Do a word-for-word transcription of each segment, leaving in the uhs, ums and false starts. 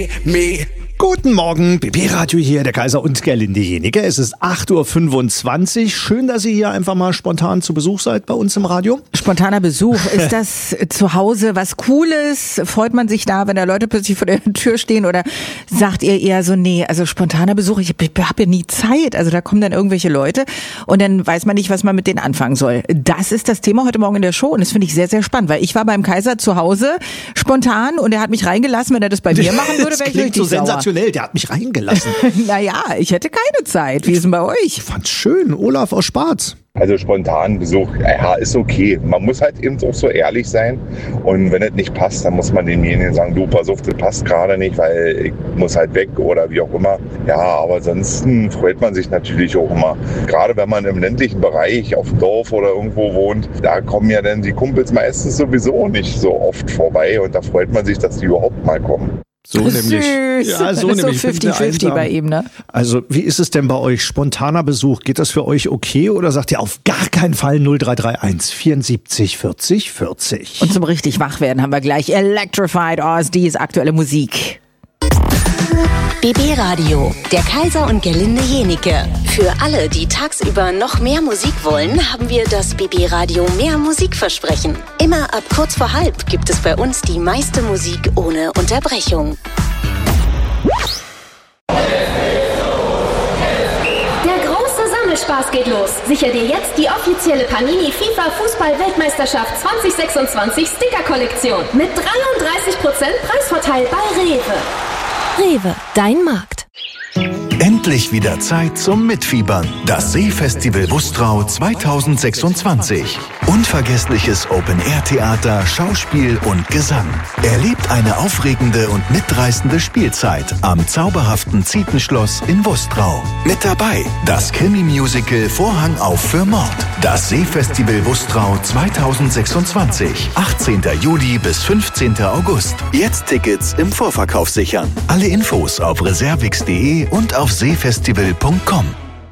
Me. Guten Morgen, B B-Radio hier, der Kaiser und Gerlinde Jenike. Es ist acht Uhr fünfundzwanzig. Schön, dass ihr hier einfach mal spontan zu Besuch seid bei uns im Radio. Spontaner Besuch, ist das zu Hause was Cooles? Freut man sich da, wenn da Leute plötzlich vor der Tür stehen? Oder sagt ihr eher so, nee, also spontaner Besuch, ich habe ja nie Zeit. Also da kommen dann irgendwelche Leute und dann weiß man nicht, was man mit denen anfangen soll. Das ist das Thema heute Morgen in der Show und das finde ich sehr, sehr spannend, weil ich war beim Kaiser zu Hause spontan und er hat mich reingelassen. Wenn er das bei mir machen würde, wäre ich richtig so sauer. Sensationell. Der hat mich reingelassen. Naja, ich hätte keine Zeit. Wie ist denn bei euch? Ich fand's schön. Olaf aus Spatz. Also spontan Besuch, ja, ist okay. Man muss halt eben auch so ehrlich sein. Und wenn es nicht passt, dann muss man demjenigen sagen, du, pass auf, das passt gerade nicht, weil ich muss halt weg oder wie auch immer. Ja, aber ansonsten freut man sich natürlich auch immer. Gerade wenn man im ländlichen Bereich auf dem Dorf oder irgendwo wohnt, da kommen ja dann die Kumpels meistens sowieso nicht so oft vorbei. Und da freut man sich, dass die überhaupt mal kommen. So nämlich. Ja, so nämlich. So fünfzig fünfzig bei ihm, ne? Also, wie ist es denn bei euch? Spontaner Besuch, geht das für euch okay oder sagt ihr auf gar keinen Fall null drei drei eins vierundsiebzig vierzig vierzig? Und zum richtig Wachwerden haben wir gleich Electrified O S Ds aktuelle Musik. B B-Radio, der Kaiser und Gerlinde Jenike. Für alle, die tagsüber noch mehr Musik wollen, haben wir das B B-Radio mehr Musikversprechen. Immer ab kurz vor halb gibt es bei uns die meiste Musik ohne Unterbrechung. Der große Sammelspaß geht los. Sicher dir jetzt die offizielle Panini FIFA Fußball-Weltmeisterschaft zwanzig sechsundzwanzig Sticker-Kollektion mit dreiunddreißig Prozent Preisvorteil bei Rewe. Rewe, dein Markt. Endlich wieder Zeit zum Mitfiebern. Das Seefestival Wustrau zwanzig sechsundzwanzig. Unvergessliches Open-Air-Theater, Schauspiel und Gesang. Erlebt eine aufregende und mitreißende Spielzeit am zauberhaften Zietenschloss in Wustrau. Mit dabei das Krimi-Musical Vorhang auf für Mord. Das Seefestival Wustrau zwanzig sechsundzwanzig. achtzehnten Juli bis fünfzehnten August. Jetzt Tickets im Vorverkauf sichern. Alle Infos auf reservix punkt de und auf seefestival punkt com.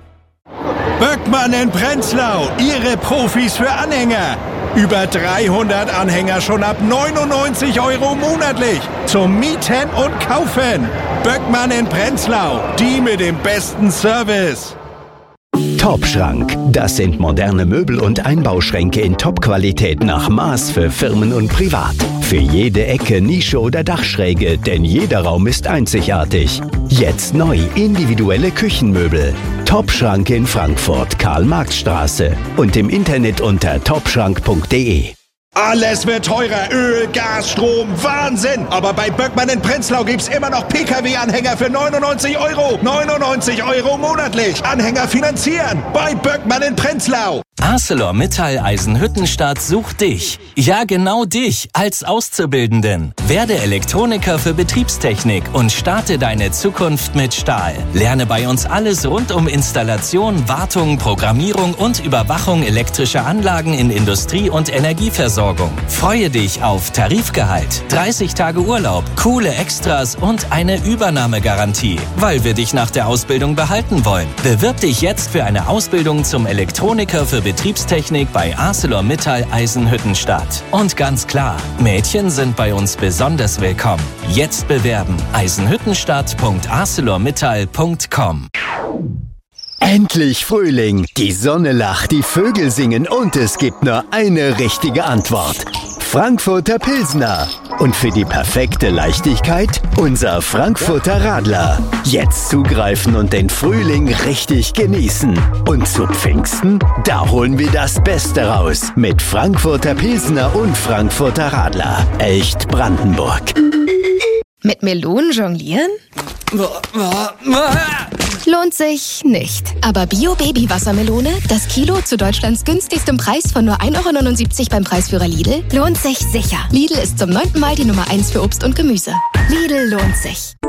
Böckmann in Prenzlau, Ihre Profis für Anhänger. Über dreihundert Anhänger schon ab neunundneunzig Euro monatlich. Zum Mieten und Kaufen. Böckmann in Prenzlau, die mit dem besten Service. Topschrank, das sind moderne Möbel- und Einbauschränke in Topqualität nach Maß für Firmen und Privat. Für jede Ecke, Nische oder Dachschräge, denn jeder Raum ist einzigartig. Jetzt neu, individuelle Küchenmöbel. Topschrank in Frankfurt, Karl-Marx-Straße und im Internet unter topschrank punkt de. Alles wird teurer. Öl, Gas, Strom, Wahnsinn. Aber bei Böckmann in Prenzlau gibt's immer noch P K W-Anhänger für neunundneunzig Euro. neunundneunzig Euro monatlich. Anhänger finanzieren. Bei Böckmann in Prenzlau. ArcelorMittal Eisenhüttenstadt sucht dich. Ja, genau dich als Auszubildenden. Werde Elektroniker für Betriebstechnik und starte deine Zukunft mit Stahl. Lerne bei uns alles rund um Installation, Wartung, Programmierung und Überwachung elektrischer Anlagen in Industrie- und Energieversorgung. Freue dich auf Tarifgehalt, dreißig Tage Urlaub, coole Extras und eine Übernahmegarantie, weil wir dich nach der Ausbildung behalten wollen. Bewirb dich jetzt für eine Ausbildung zum Elektroniker für Betriebstechnik bei ArcelorMittal Eisenhüttenstadt. Und ganz klar, Mädchen sind bei uns besonders willkommen. Jetzt bewerben. eisenhüttenstadt punkt arcelormittal punkt com. Endlich Frühling, die Sonne lacht, die Vögel singen und es gibt nur eine richtige Antwort. Frankfurter Pilsner. Und für die perfekte Leichtigkeit unser Frankfurter Radler. Jetzt zugreifen und den Frühling richtig genießen. Und zu Pfingsten, da holen wir das Beste raus. Mit Frankfurter Pilsner und Frankfurter Radler. Echt Brandenburg. Mit Melonen jonglieren? Lohnt sich nicht. Aber Bio-Baby-Wassermelone, das Kilo zu Deutschlands günstigstem Preis von nur ein Euro neunundsiebzig beim Preisführer Lidl, lohnt sich sicher. Lidl ist zum neunten Mal die Nummer eins für Obst und Gemüse. Lidl lohnt sich.